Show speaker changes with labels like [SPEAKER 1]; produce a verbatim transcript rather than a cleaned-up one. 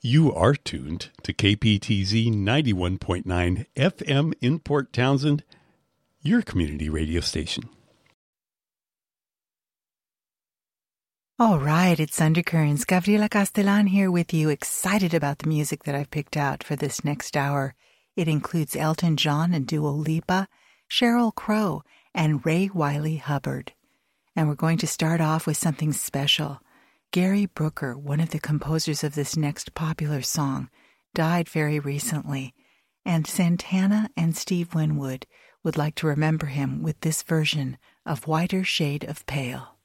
[SPEAKER 1] You are tuned to K P T Z ninety-one point nine F M in Port Townsend, your community radio station.
[SPEAKER 2] All right, it's Undercurrents. Gabriela Castellan here with you, excited about the music that I've picked out for this next hour. It includes Elton John and Dua Lipa, Sheryl Crow, and Ray Wiley Hubbard. And we're going to start off with something special. Gary Brooker, one of the composers of this next popular song, died very recently, and Santana and Steve Winwood would like to remember him with this version of Whiter Shade of Pale.